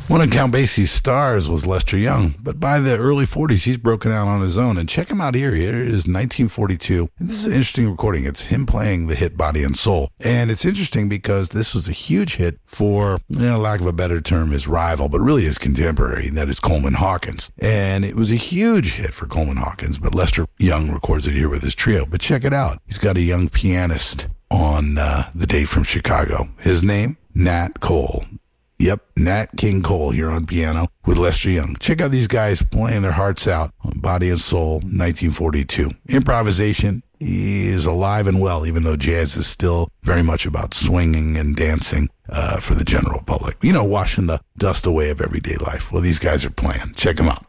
One of Count Basie's stars was Lester Young, but by the early 40s, he's broken out on his own. And check him out here. Here it is, 1942. And this is an interesting recording. It's him playing the hit Body and Soul. And it's interesting because this was a huge hit for, lack of a better term, his rival, but really his contemporary, that is Coleman Hawkins. And it was a huge hit for Coleman Hawkins, but Lester Young records it here with his trio. But check it out. He's got a young pianist on The Day from Chicago. His name, Nat Cole. Yep, Nat King Cole here on piano with Lester Young. Check out these guys playing their hearts out on Body and Soul, 1942. Improvisation is alive and well, even though jazz is still very much about swinging and dancing for the general public. Washing the dust away of everyday life. Well, these guys are playing. Check them out.